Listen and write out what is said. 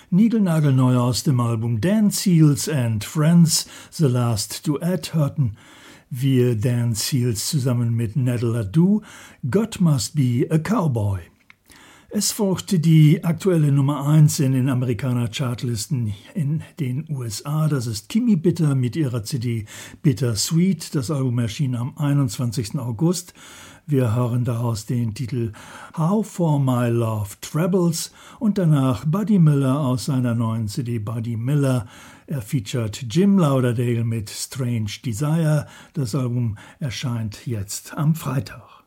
Niegelnagelneu aus dem Album Dan Seals and Friends, The Last Duet hörten wir Dan Seals zusammen mit Nadal Adu, God Must Be a Cowboy. Es folgte die aktuelle Nummer 1 in den Amerikaner-Chartlisten in den USA. Das ist Kimmy Bitter mit ihrer CD Bitter Sweet. Das Album erschien am 21. August. Wir hören daraus den Titel How For My Love Travels und danach Buddy Miller aus seiner neuen CD Buddy Miller. Er featured Jim Lauderdale mit Strange Desire. Das Album erscheint jetzt am Freitag.